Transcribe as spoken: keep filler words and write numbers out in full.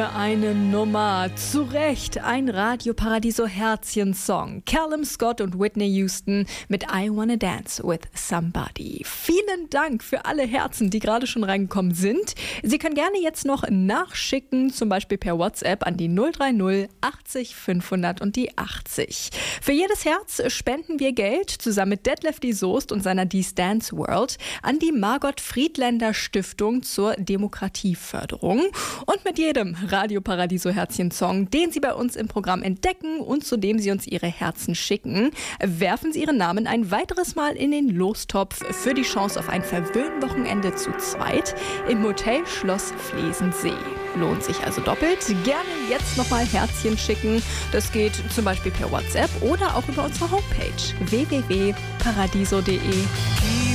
Eine Nummer, zu Recht, ein Radio Paradiso Herzchen-Song. Callum Scott und Whitney Houston mit I Wanna Dance with Somebody. Vielen Dank für alle Herzen, die gerade schon reingekommen sind. Sie können gerne jetzt noch nachschicken, zum Beispiel per WhatsApp an die null drei null achtzig fünfhundert und die achtzig. Für jedes Herz spenden wir Geld zusammen mit Detlef die Soest und seiner D's Dance World an die Margot Friedländer Stiftung zur Demokratieförderung. Und mit jedem Radio Paradiso Herzchen-Song, den Sie bei uns im Programm entdecken und zu dem Sie uns Ihre Herzen schicken, werfen Sie Ihren Namen ein weiteres Mal in den Lostopf für die Chance auf ein Verwöhnwochenende zu zweit im Hotel Schloss Flesensee. Lohnt sich also doppelt. Gerne jetzt nochmal Herzchen schicken. Das geht zum Beispiel per WhatsApp oder auch über unsere Homepage w w w punkt paradiso punkt d e.